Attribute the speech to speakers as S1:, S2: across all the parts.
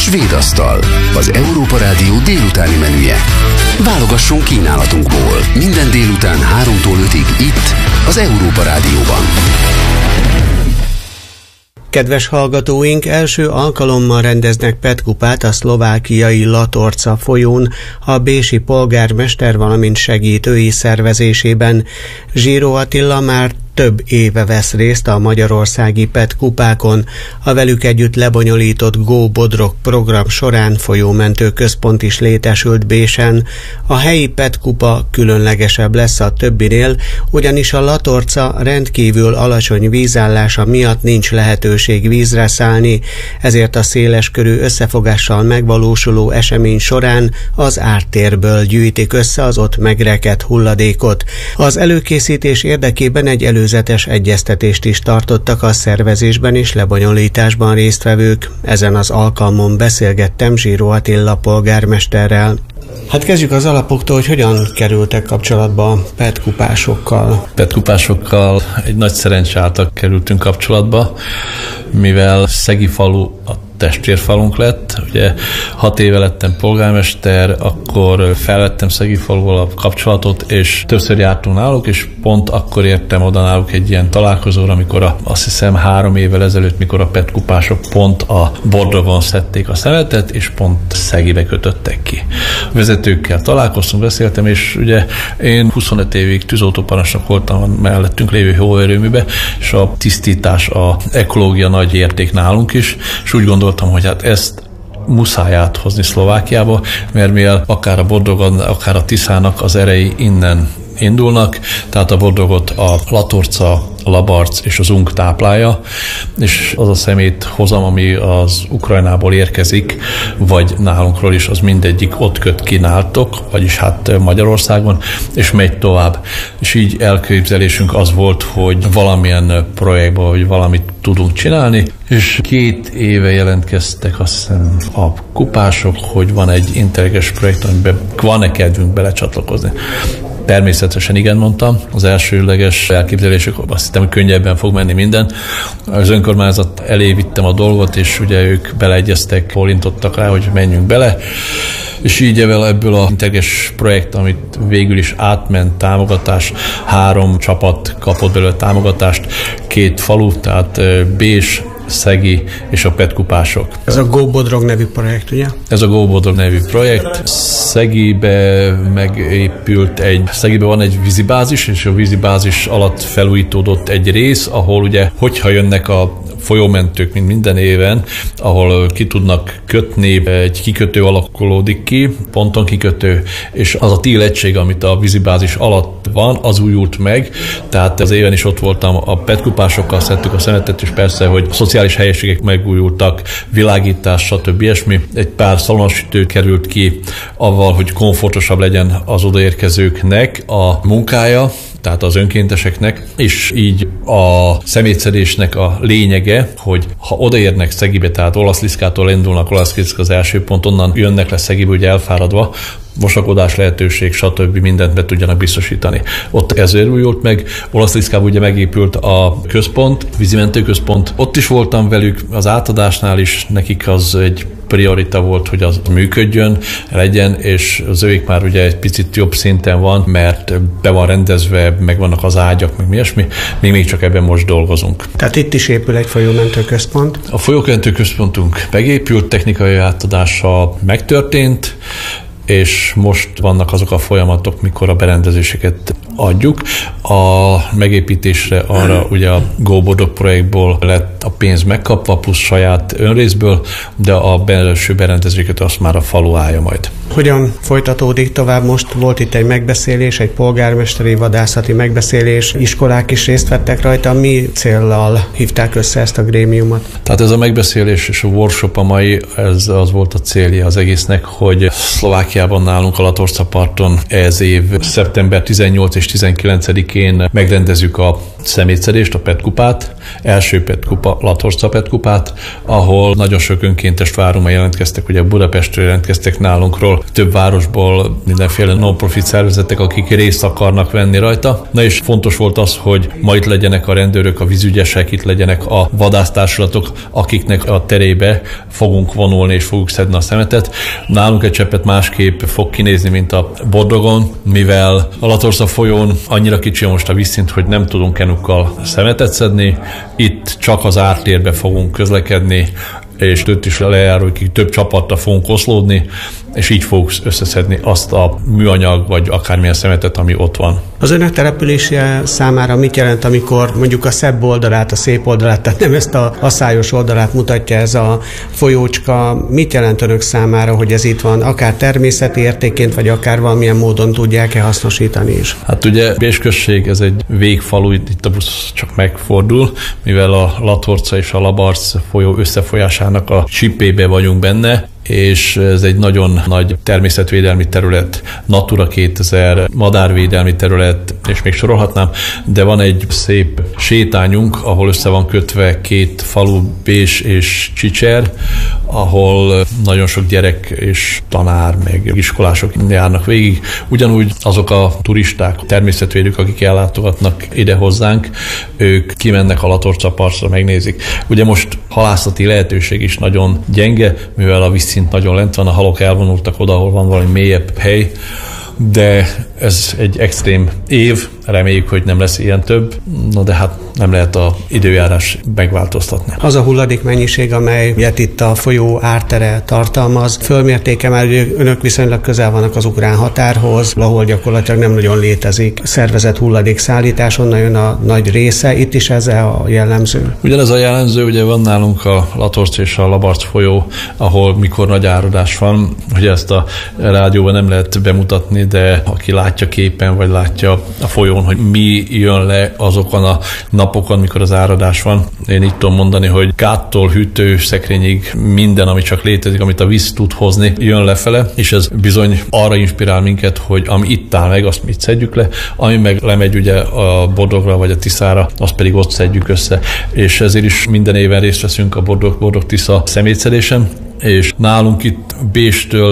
S1: Svéd asztal, az Európa Rádió délutáni menüje. Válogassunk kínálatunkból. Minden délután 3-tól 5-ig itt, az Európa Rádióban.
S2: Kedves hallgatóink, első alkalommal rendeznek PET-kupát a szlovákiai Latorca folyón a bécsi polgármester, valamint segítői szervezésében. Zsíró Attila már több éve vesz részt a magyarországi PET-kupákon. A velük együtt lebonyolított Go Bodrog program során folyómentő központ is létesült Bécsen. A helyi PET-kupa különlegesebb lesz a többinél, ugyanis a Latorca rendkívül alacsony vízállása miatt nincs lehetőség vízre szállni, ezért a széleskörű összefogással megvalósuló esemény során az ártérből gyűjtik össze az ott megrekedt hulladékot. Az előkészítés érdekében egy előzetes egyeztetést is tartottak a szervezésben és lebonyolításban résztvevők. Ezen az alkalmon beszélgettem Zsíró Attila polgármesterrel. Hát kezdjük az alapoktól, hogy hogyan kerültek kapcsolatba a PET-kupásokkal.
S3: PET-kupásokkal egy nagy szerencse által kerültünk kapcsolatba, mivel Szegi falu a testvérfalunk lett. Ugye 6 éve lettem polgármester, akkor felvettem Szegi faluval a kapcsolatot, és többször jártunk náluk, és pont akkor értem oda náluk egy ilyen találkozóra, amikor azt hiszem 3 évvel ezelőtt, mikor a PET-kupások pont a Bodrogon szedték a szemetet, és pont Szegibe kötöttek ki. A vezetőkkel találkoztunk, beszéltem, és ugye én 25 évig tűzoltóparancsnok voltam mellettünk lévő hóerőműbe, és a tisztítás, a ekológia nagy érték nálunk is, és úgy gondoltam, hogy hát ezt muszáj áthozni Szlovákiába, mert mivel akár a Bodrogon, akár a Tiszának az erei innen indulnak, tehát a Bodrogot a Latorca, a Labarc és az Ung táplálja, és az a szeméthozam, ami az Ukrajnából érkezik, vagy nálunkról is, az mindegyik ott köt ki náltok, vagyis hát Magyarországon, és megy tovább. És így elképzelésünk az volt, hogy valamilyen projektben, hogy valamit tudunk csinálni, és 2 éve jelentkeztek azt hiszem a kupások, hogy van egy intelligens projekt, amiben van-e kedvünk belecsatlakozni. Természetesen igen, mondtam. Az elsőleges elképzelésük, azt hittem, hogy könnyebben fog menni minden. Az önkormányzat elé vittem a dolgot, és ugye ők beleegyeztek, fordítottak rá, hogy menjünk bele. És így ebből az intelligens projekt, amit végül is átment támogatás, 3 csapat kapott belőle támogatást, 2 falu, tehát Bés, Szegi és a PET-kupások.
S2: Ez a Go Bodrog nevű projekt, ugye?
S3: Ez a Go Bodrog nevű projekt. Szegibe megépült Szegibe van egy vízibázis, és a vízibázis alatt felújítódott egy rész, ahol ugye, hogyha jönnek a folyómentők, mint minden éven, ahol ki tudnak kötni, egy kikötő alakulódik ki, ponton kikötő, és az a TIL egység, amit a vízibázis alatt van, az újult meg, tehát az éven is ott voltam, a PET-kupásokkal szedtük a szemetet, és persze, hogy szociális helyiségek megújultak, világítás, stb. Ilyesmi. Egy pár szalonosütő került ki avval, hogy komfortosabb legyen az odaérkezőknek a munkája, tehát az önkénteseknek, és így a szemétszedésnek a lényege, hogy ha odaérnek Szegibe, tehát Olaszliszkától indulnak, Olaszliszka az első pont, onnan jönnek le Szegibe, ugye elfáradva, mosakodás lehetőség, stb. Mindent be tudjanak biztosítani. Ott ezért újult meg. Olaszliszkában ugye megépült a központ, vízimentőközpont. Ott is voltam velük, az átadásnál is nekik az egy priorita volt, hogy az működjön, legyen, és az ők már ugye egy picit jobb szinten van, mert be van rendezve, meg vannak az ágyak, meg ilyesmi. Mi még csak ebben most dolgozunk.
S2: Tehát itt is épül egy folyómentőközpont?
S3: A folyómentőközpontunk megépült, technikai átadása megtörtént, és most vannak azok a folyamatok, mikor a berendezéseket adjuk. A megépítésre arra ugye a Go Bodrog projektból lett a pénz megkapva, plusz saját önrészből, de a belső berendezéseket azt már a falu állja majd.
S2: Hogyan folytatódik tovább? Most volt itt egy megbeszélés, egy polgármesteri vadászati megbeszélés, iskolák is részt vettek rajta. Mi céllal hívták össze ezt a grémiumot?
S3: Tehát ez a megbeszélés és a workshop a mai, ez az volt a célja az egésznek, hogy Szlovákiában nálunk a Latorca parton ez év szeptember 18 és 19-én megrendezzük a szemétszedést, a PET kupát, első PET kupa, Latorca PET kupát, ahol nagyon sok önkéntes várommal jelentkeztek, ugye Budapestről jelentkeztek nálunkról, több városból mindenféle non-profit szervezetek, akik részt akarnak venni rajta. Na és fontos volt az, hogy ma itt legyenek a rendőrök, a vízügyesek, itt legyenek a vadásztársulatok, akiknek a terébe fogunk vonulni és fogjuk szedni a szemetet. Nálunk egy cseppet másképp fog kinézni, mint a Bodrogon, mivel a Latorca folyón annyira kicsi most a vízszint, hogy nem tudunk kenukkal szemetet szedni. Itt csak az ártérbe fogunk közlekedni, és több is lejárókig több csapattal fogunk oszlódni, és így fogunk összeszedni azt a műanyag, vagy akármilyen szemetet, ami ott van.
S2: Az önök települése számára mit jelent, amikor mondjuk a szebb oldalát, a szép oldalát, tehát nem ezt a aszályos oldalát mutatja ez a folyócska, mit jelent önök számára, hogy ez itt van, akár természeti értékként, vagy akár valamilyen módon tudják-e hasznosítani is?
S3: Hát ugye Bés község, ez egy végfalu, itt a busz csak megfordul, mivel a Latorca és a Labarc folyó összefolyásának a csipébe vagyunk benne, és ez egy nagyon nagy természetvédelmi terület, Natura 2000, madárvédelmi terület, és még sorolhatnám, de van egy szép sétányunk, ahol össze van kötve két falu, Bés és Csicser, ahol nagyon sok gyerek és tanár, meg iskolások járnak végig. Ugyanúgy azok a turisták, természetvédők, akik ellátogatnak ide hozzánk, ők kimennek a Latorca partra, megnézik. Ugye most halászati lehetőség is nagyon gyenge, mivel a vízszint nagyon lent van, a halok elvonultak oda, ahol van valami mélyebb hely, de ez egy extrém év, reméljük, hogy nem lesz ilyen több, no de hát nem lehet az időjárás megváltoztatni.
S2: Az a hulladék mennyiség, amelyet itt a folyó ártere tartalmaz, fölmértéke, mert önök viszonylag közel vannak az ukrán határhoz, ahol gyakorlatilag nem nagyon létezik szervezett hulladékszállítás, onnan jön a nagy része, itt is ez a jellemző.
S3: Ugyanez a jellemző, ugye van nálunk a Latorca és a Labarc folyó, ahol mikor nagy áradás van, ugye ezt a rádióban nem lehet bemutatni, de aki látja képen, vagy látja a folyón, hogy mi jön le azokon a napokon, mikor az áradás van. Én így tudom mondani, hogy gáttól hűtőszekrényig minden, ami csak létezik, amit a víz tud hozni, jön lefele, és ez bizony arra inspirál minket, hogy ami itt áll meg, azt mit szedjük le, ami meg lemegy ugye a Bodrogra vagy a Tiszára, azt pedig ott szedjük össze. És ezért is minden éven részt veszünk a Bodrog-Tisza szemétszedésen, és nálunk itt Béstől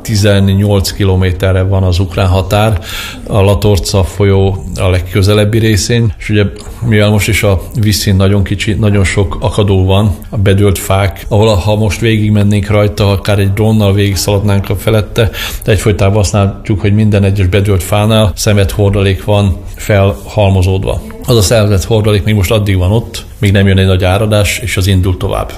S3: 18 kilométerre van az ukrán határ, a Latorca folyó a legközelebbi részén, és ugye mivel most is a vízszint nagyon kicsi, nagyon sok akadó van, a bedőlt fák, ahol ha most végigmennénk rajta, akár egy drónnal végigszaladnánk a felette, de egyfolytában azt látjuk, hogy minden egyes bedőlt fánál szemethordalék van felhalmozódva. Az a szemethordalék még most addig van ott, míg nem jön egy nagy áradás, és az indul tovább.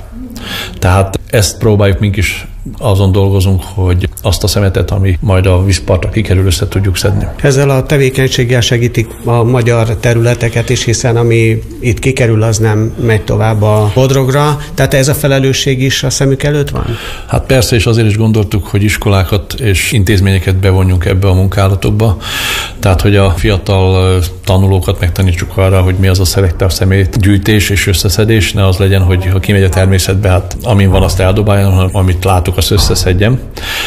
S3: Tehát ezt próbáljuk mink is, azon dolgozunk, hogy azt a szemetet, ami majd a vízpartra kikerül, össze tudjuk szedni.
S2: Ezzel a tevékenységgel segítik a magyar területeket is, hiszen ami itt kikerül, az nem megy tovább a Bodrogra. Tehát ez a felelősség is a szemük előtt van? Hát
S3: persze, és azért is gondoltuk, hogy iskolákat és intézményeket bevonjunk ebbe a munkálatokba. Tehát, hogy a fiatal tanulókat megtanítsuk arra, hogy mi az a szelektív szemétgyűjtés és összeszedés, ne az legyen, hogy ha kimegy a természetbe, hát amin van, azt eldobáljon, hanem amit látok, azt összeszedjem.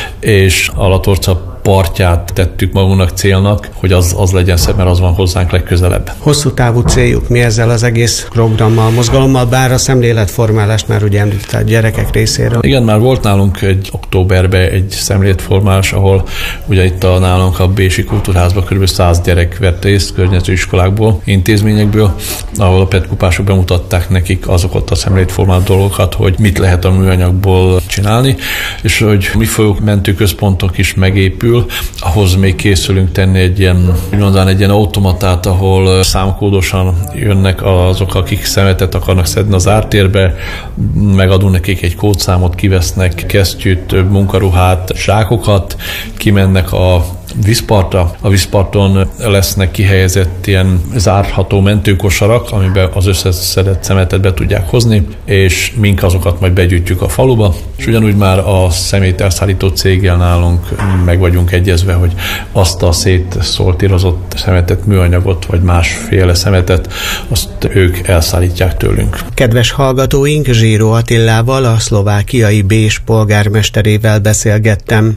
S3: És a Latorca partját tettük magunknak célnak, hogy az legyen szebb, mert az van hozzánk legközelebb. Hosszú távú céljuk mi ezzel az egész programmal, mozgalommal, bár a szemléletformálást már ugye említett a gyerekek részéről? Igen, már volt nálunk egy októberben egy szemléletformálás, ahol ugye itt nálunk a Bési Kultúrházban kb. 100 gyerek vett részt környező iskolákból, intézményekből, ahol a PET kupások bemutatták nekik azokat a szemléletformáló dolgokat, hogy mit lehet a műanyagból csinálni, és hogy mi folyók mentőközpontok is megépül, ahhoz még készülünk tenni egy ilyen automatát, ahol számkódosan jönnek azok, akik szemetet akarnak szedni az ártérbe, megadunk nekik egy kódszámot, kivesznek kesztyűt, munkaruhát, zsákokat, kimennek a vízpartra. A vízparton lesznek kihelyezett ilyen zárható mentőkosarak, amiben az összeszedett szemetet be tudják hozni, és mink azokat majd begyűjtjük a faluba. És ugyanúgy már a szemét elszállító céggel nálunk meg vagyunk egyezve, hogy azt a szétszortírozott szemetet, műanyagot, vagy másféle szemetet, azt ők elszállítják tőlünk. Kedves hallgatóink, Zsíró Attilával, a szlovákiai Bés polgármesterével beszélgettem.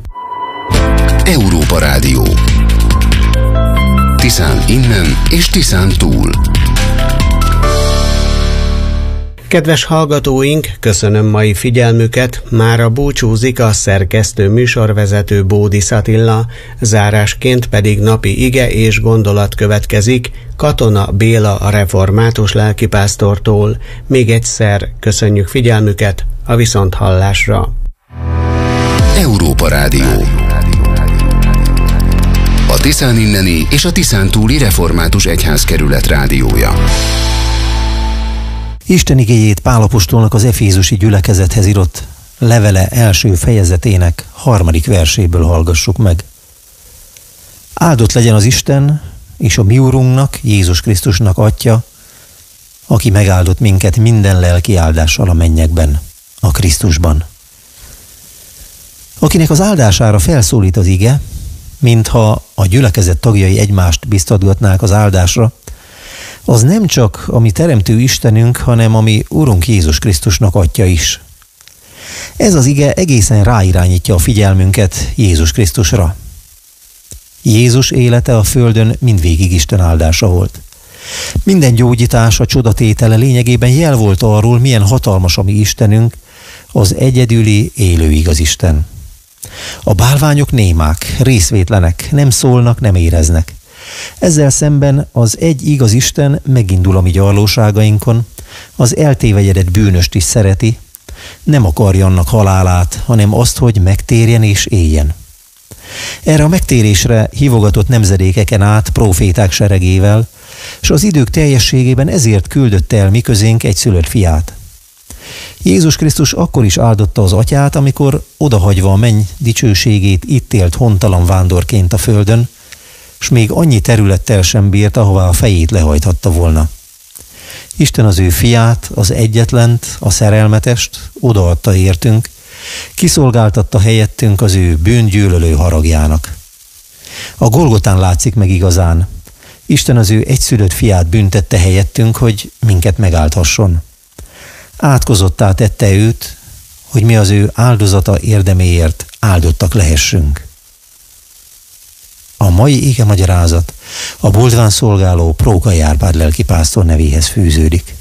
S1: Európa Rádió. Tiszán innen és Tiszán túl.
S2: Kedves hallgatóink, köszönöm mai figyelmüket, mára búcsúzik a szerkesztő műsorvezető Bódis Attila, zárásként pedig napi ige és gondolat következik Katona Béla a református lelkipásztortól. Még egyszer köszönjük figyelmüket, a viszonthallásra.
S1: Európa Rádió. A Tiszán inneni és a Tiszán túli református egyházkerület rádiója.
S4: Isten igéjét Pál apostolnak az efézusi gyülekezethez írott levele első fejezetének 3. verséből hallgassuk meg. Áldott legyen az Isten és a mi Urunknak, Jézus Krisztusnak Atya, aki megáldott minket minden lelki áldással a mennyekben, a Krisztusban. Akinek az áldására felszólít az ige, mintha a gyülekezet tagjai egymást biztatgatnák az áldásra, az nem csak a mi teremtő Istenünk, hanem a mi Urunk Jézus Krisztusnak Atya is. Ez az ige egészen ráirányítja a figyelmünket Jézus Krisztusra. Jézus élete a földön mindvégig Isten áldása volt. Minden gyógyítása, csodatétele lényegében jel volt arról, milyen hatalmas a mi Istenünk, az egyedüli, élő igaz Isten. A bálványok némák, részvétlenek, nem szólnak, nem éreznek. Ezzel szemben az egy igaz Isten megindul a mi gyarlóságainkon, az eltévelyedett bűnöst is szereti, nem akarja annak halálát, hanem azt, hogy megtérjen és éljen. Erre a megtérésre hívogatott nemzedékeken át próféták seregével, és az idők teljességében ezért küldött el mi közénk egyszülött fiát. Jézus Krisztus akkor is áldotta az Atyát, amikor odahagyva a menny dicsőségét itt élt hontalan vándorként a földön, s még annyi területtel sem bírt, ahová a fejét lehajthatta volna. Isten az ő fiát, az egyetlent, a szerelmetest odaadta értünk, kiszolgáltatta helyettünk az ő bűngyűlölő haragjának. A Golgotán látszik meg igazán. Isten az ő egyszülött fiát büntette helyettünk, hogy minket megáldhasson. Átkozottá tette őt, hogy mi az ő áldozata érdeméért áldottak lehessünk. A mai ige magyarázat a Boldván szolgáló Prókai Árpád lelkipásztor nevéhez fűződik.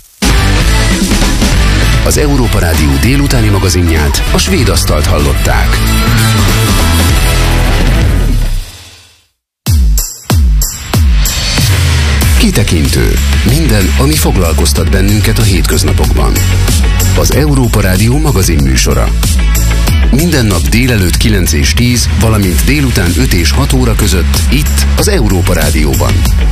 S1: Az Európa Rádió délutáni magazinját, a Svéd asztalt hallották. Kitekintő. Minden, ami foglalkoztat bennünket a hétköznapokban. Az Európa Rádió magazin műsora. Minden nap délelőtt 9 és 10, valamint délután 5 és 6 óra között itt az Európa Rádióban.